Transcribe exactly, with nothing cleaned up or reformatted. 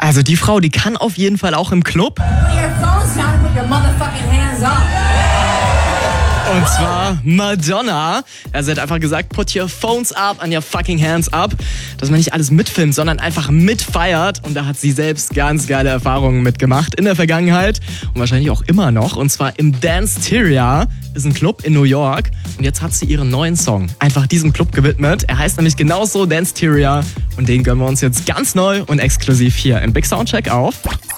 Also die Frau, die kann auf jeden Fall auch im Club. Put your phones down and put your motherfucking hands up. Und zwar Madonna. Ja, sie hat einfach gesagt, put your phones up and your fucking hands up. Dass man nicht alles mitfilmt, sondern einfach mitfeiert. Und da hat sie selbst ganz geile Erfahrungen mitgemacht in der Vergangenheit. Und wahrscheinlich auch immer noch. Und zwar im Danceteria. Ist ein Club in New York. Und jetzt hat sie ihren neuen Song einfach diesem Club gewidmet. Er heißt nämlich genauso Danceteria. Und den gönnen wir uns jetzt ganz neu und exklusiv hier im Big Soundcheck auf